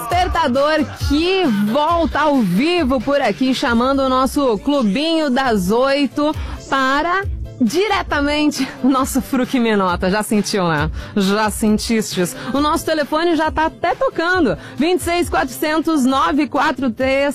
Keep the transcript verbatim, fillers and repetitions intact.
Despertador que volta ao vivo por aqui, chamando o nosso Clubinho das Oito para diretamente o nosso Fruque Minota. Já sentiu, né? Já sentistes? O nosso telefone já tá até tocando. vinte e seis, quatrocentos, nove quatro três.